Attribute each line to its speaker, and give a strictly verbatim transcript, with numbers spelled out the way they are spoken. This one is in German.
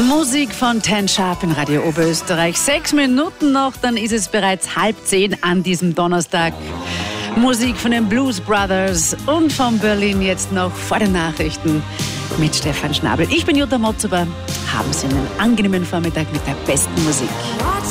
Speaker 1: Musik von Ten Sharp in Radio Oberösterreich. Sechs Minuten noch, dann ist es bereits halb zehn an diesem Donnerstag. Musik von den Blues Brothers und von Berlin jetzt noch vor den Nachrichten mit Stefan Schnabel. Ich bin Jutta Motzober. Haben Sie einen angenehmen Vormittag mit der besten Musik.